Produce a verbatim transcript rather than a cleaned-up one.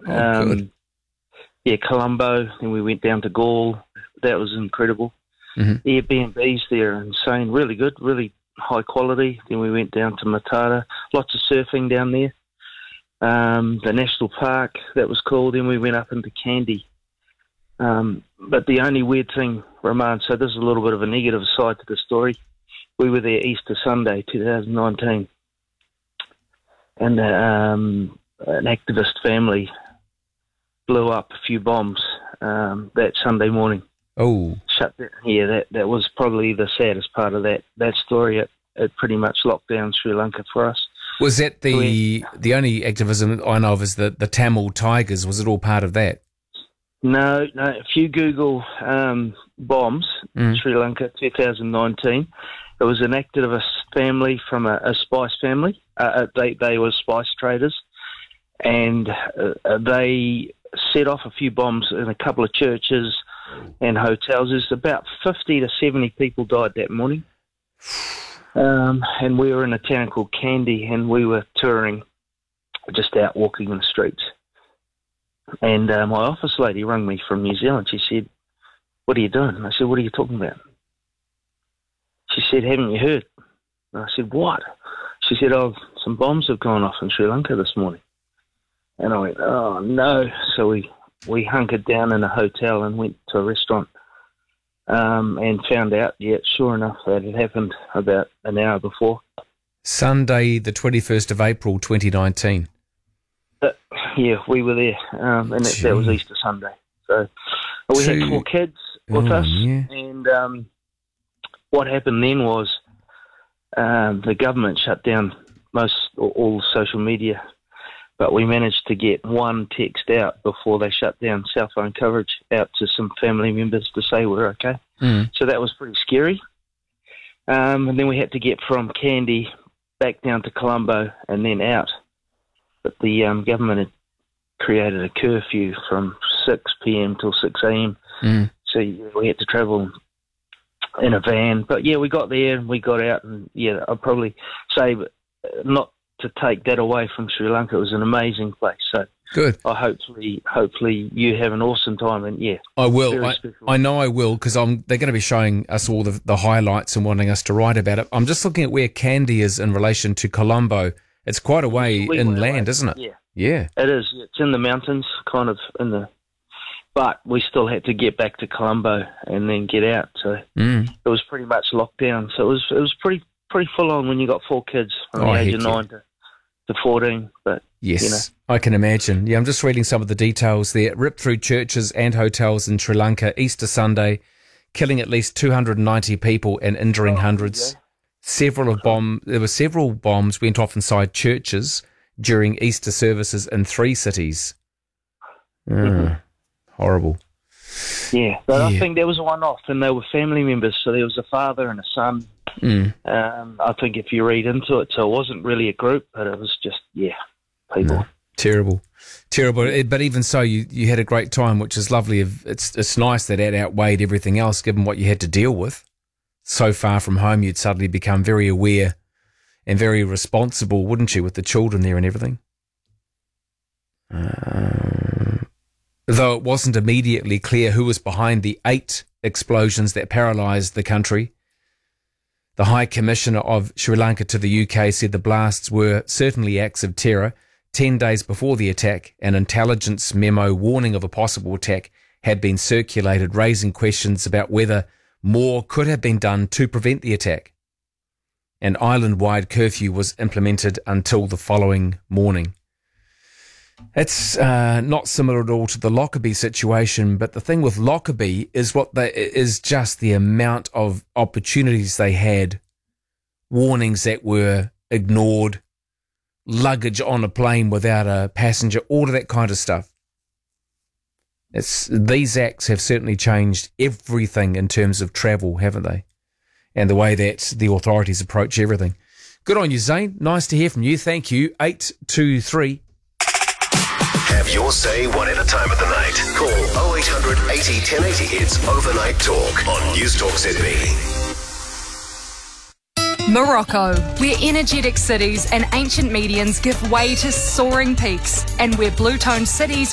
Oh, um, good. Yeah, Colombo, then we went down to Gaul. That was incredible. Mm-hmm. Airbnbs there are insane, really good, really high quality. Then we went down to Matara, lots of surfing down there. Um, the national park, that was cool. Then we went up into Kandy. Um, but the only weird thing, Roman, so this is a little bit of a negative side to the story. We were there Easter Sunday, twenty nineteen, and um, an activist family blew up a few bombs um, that Sunday morning. Oh. Shut down. Yeah, that, that was probably the saddest part of that, that story. It, it pretty much locked down Sri Lanka for us. Was that the We, the only activism I know of is the, the Tamil Tigers? Was it all part of that? No, no. If you Google um, bombs, Mm. Sri Lanka twenty nineteen, it was an activist family from a, a spice family. Uh, they they were spice traders, and uh, they set off a few bombs in a couple of churches and hotels. There's about fifty to seventy people died that morning. Um, and we were in a town called Kandy, and we were touring, just out walking in the streets. And uh, my office lady rang me from New Zealand. She said, "What are you doing?" And I said, "What are you talking about?" She said, "Haven't you heard?" And I said, "What?" She said, "Oh, some bombs have gone off in Sri Lanka this morning." And I went, "Oh, no." So we, we hunkered down in a hotel and went to a restaurant um, and found out, yeah, sure enough, that it happened about an hour before. Sunday, the twenty-first of April, twenty nineteen. But, yeah, we were there, um, and that, that was Easter Sunday. So we So- had four kids with Oh, us, yeah. and um, what happened then was um, the government shut down most all social media, but we managed to get one text out before they shut down cell phone coverage out to some family members to say we're okay. Mm. So that was pretty scary. Um, and then we had to get from Kandy back down to Colombo and then out. But the um, government had created a curfew from six p.m. till six a.m. Mm. So yeah, we had to travel in a van. But yeah, we got there and we got out, and yeah, I'd probably say, uh, not to take that away from Sri Lanka, it was an amazing place. So Good. I hopefully, hopefully you have an awesome time, and yeah, I will. very I, special. I know I will, because I'm. They're going to be showing us all the, the highlights and wanting us to write about it. I'm just looking at where Kandy is in relation to Colombo. It's quite a way It's a wee way inland, away. isn't it? Yeah. Yeah. It is. It's in the mountains, kind of in the. But we still had to get back to Colombo and then get out. So Mm. it was pretty much locked down. So it was it was pretty pretty full on when you got four kids from Oh, the age heck of yeah. nine to, to fourteen. But Yes, you know. I can imagine. Yeah, I'm just reading some of the details there. Ripped through churches and hotels in Sri Lanka Easter Sunday, killing at least two hundred ninety people and injuring Oh, hundreds. yeah. Several of bomb. There were several bombs went off inside churches during Easter services in three cities. Mm, Mhm. Horrible. Yeah, but I Yeah. think there was a one-off, and they were family members. So there was a father and a son. Mm. Um, I think if you read into it, so it wasn't really a group, but it was just yeah, people. No. Terrible, terrible. Eh, But even so, you, you had a great time, which is lovely. It's it's nice that it outweighed everything else, given what you had to deal with. So far from home, you'd suddenly become very aware and very responsible, wouldn't you, with the children there and everything? Uh, though it wasn't immediately clear who was behind the eight explosions that paralysed the country. The High Commissioner of Sri Lanka to the U K said the blasts were certainly acts of terror. Ten days before the attack, an intelligence memo warning of a possible attack had been circulated, raising questions about whether more could have been done to prevent the attack. An island-wide curfew was implemented until the following morning. It's uh, not similar at all to the Lockerbie situation, but the thing with Lockerbie is what they is just the amount of opportunities they had, warnings that were ignored, luggage on a plane without a passenger, all of that kind of stuff. It's these acts have certainly changed everything in terms of travel, haven't they? And the way that the authorities approach everything. Good on you, Zane. Nice to hear from you. Thank you. eight two three. Have your say one at a time of the night. Call oh eight hundred eighty ten eighty. It's Overnight Talk on News Talk Z B. Morocco, where energetic cities and ancient medians give way to soaring peaks, and where blue-toned cities